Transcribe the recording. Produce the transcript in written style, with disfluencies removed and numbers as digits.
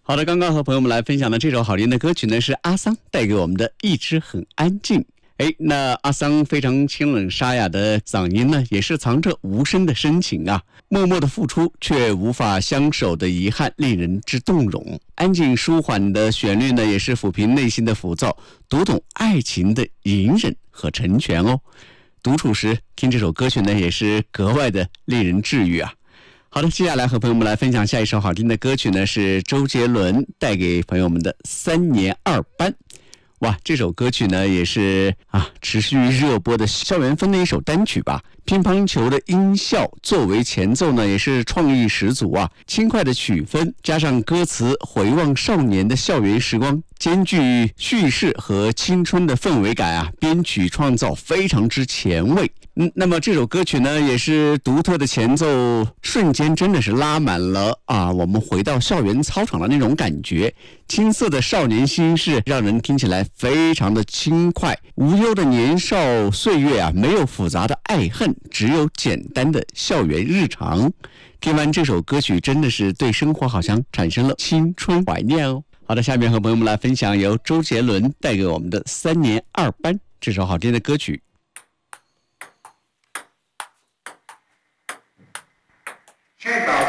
好的，刚刚和朋友们来分享的这首好听的歌曲呢，是阿桑带给我们的《一直很安静》。那阿桑非常清冷沙哑的嗓音呢，也是藏着无声的深情啊，默默的付出却无法相守的遗憾，令人之动容。安静舒缓的旋律呢，也是抚平内心的浮躁，读懂爱情的隐忍和成全哦。独处时听这首歌曲呢，也是格外的令人治愈啊。好的，接下来和朋友们来分享下一首好听的歌曲呢，是周杰伦带给朋友们的《3年2班》。哇，这首歌曲呢也是持续热播的校园风的一首单曲吧。乒乓球的音效作为前奏呢，也是创意十足啊。轻快的曲风加上歌词，回望少年的校园时光，兼具叙事和青春的氛围感啊，编曲创造非常之前卫。那么这首歌曲呢，也是独特的前奏，瞬间真的是拉满了我们回到校园操场的那种感觉。青涩的少年心事，让人听起来非常的轻快。无忧的年少岁月啊，没有复杂的爱恨，只有简单的校园日常。听完这首歌曲，真的是对生活好像产生了青春怀念哦。好的，下面和朋友们来分享由周杰伦带给我们的《3年2班》这首好听的歌曲。 确保